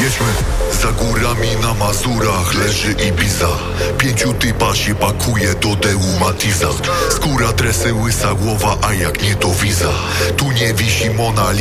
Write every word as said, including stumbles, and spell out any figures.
Jedźmy. Za górami na Mazurach leży Ibiza. Pięciu typa się pakuje do Deu Matiza. Skóra, dresy, łysa głowa, a jak nie to wiza. Tu nie wisi Mona